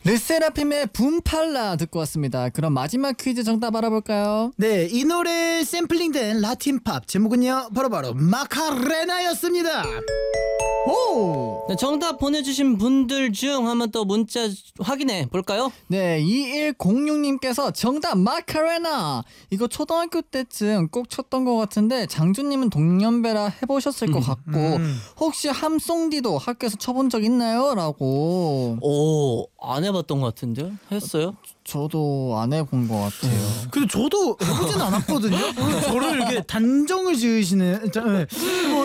르세라핌의 붐팔라 듣고 왔습니다. 그럼 마지막 퀴즈 정답 알아볼까요? 네, 이 노래 샘플링된 라틴 팝 제목은요 바로 마카레나였습니다. 오! 네, 정답 보내주신 분들 중 한번 또 문자 확인해 볼까요? 네, 2106님께서 정답 마카레나. 이거 초등학교 때쯤 꼭 쳤던 것 같은데 장준님은 동년배라 해보셨을 것 같고 혹시 함송디도 학교에서 쳐본 적 있나요? 라고. 오, 안 해봤던 것 같은데요? 했어요? 저도 안 해본 것 같아요. 근데 저도 해보진 않았거든요. 저를 이렇게 단정을 지으시는.